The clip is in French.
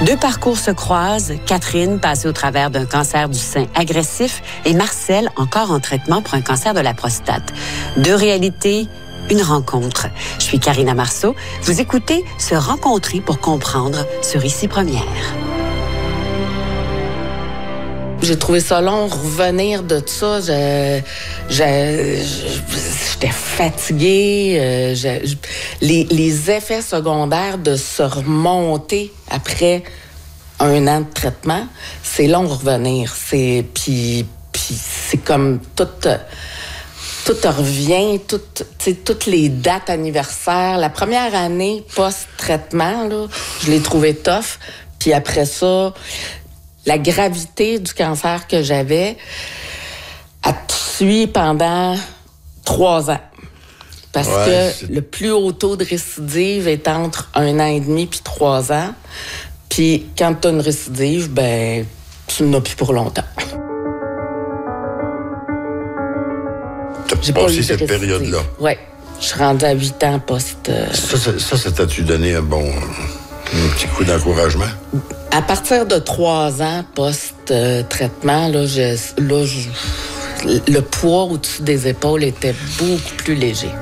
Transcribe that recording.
Deux parcours se croisent. Catherine, passée au travers d'un cancer du sein agressif, et Marcel, encore en traitement pour un cancer de la prostate. Deux réalités, une rencontre. Je suis Karina Marceau. Vous écoutez Se rencontrer pour comprendre sur Ici Première. J'ai trouvé ça long, revenir de ça. J'étais fatiguée. Les effets secondaires de se remonter après un an de traitement, c'est long revenir. Puis c'est comme tout revient, toutes les dates anniversaires. La première année post-traitement, là, je l'ai trouvé tough. Puis après ça, la gravité du cancer que j'avais a suivi pendant 3 ans. Parce que le plus haut taux de récidive est entre 1 an et demi puis 3 ans. Puis quand tu as une récidive, ben tu n'en as plus pour longtemps. J'ai passé cette période-là. Oui. Je suis rendue à 8 ans post... Ça t'a-tu donné un petit coup d'encouragement? À partir de 3 ans post-traitement, le poids au-dessus des épaules était beaucoup plus léger.